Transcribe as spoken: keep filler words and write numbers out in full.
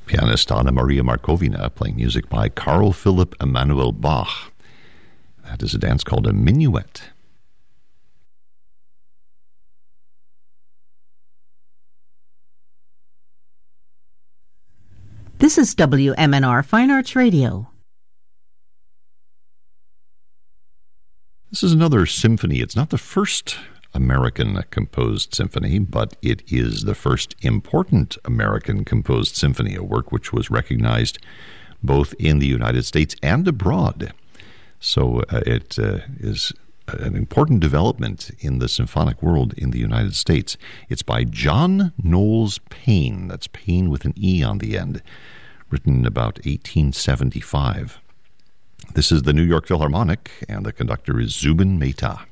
Pianist Anna Maria Markovina playing music by Carl Philipp Emanuel Bach. That is a dance called a minuet. This is W M N R Fine Arts Radio. This is another symphony. It's not the first American-composed symphony, but it is the first important American-composed symphony, a work which was recognized both in the United States and abroad. So uh, it uh, is an important development in the symphonic world in the United States. It's by John Knowles Paine. That's Paine with an E on the end, written about eighteen seventy-five. This is the New York Philharmonic, and the conductor is Zubin Mehta.